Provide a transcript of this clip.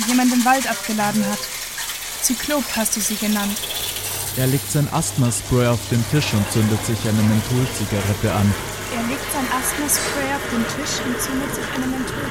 jemand im Wald abgeladen hat. Zyklop hast du sie genannt. Er legt sein Asthma-Spray auf den Tisch und zündet sich eine Mentholzigarette an. Er legt sein Asthma-Spray auf den Tisch und zündet sich eine Mentholzigarette